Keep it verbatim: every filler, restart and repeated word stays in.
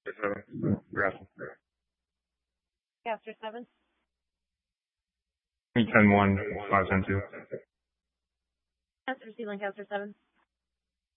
seven. Grasshopper. Caster seven. ten one, five ten two. Caster C Lancaster seven.